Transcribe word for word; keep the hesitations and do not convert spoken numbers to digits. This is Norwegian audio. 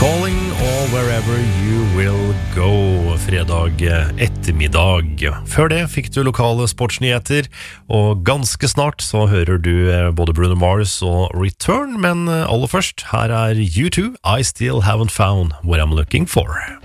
Calling all wherever you will go, fredag ettermiddag. Før det fikk du lokale sportsnyheter, og ganske snart så hører du både Bruno Mars og Return, men aller først, her er U two, I Still Haven't Found What I'm Looking For.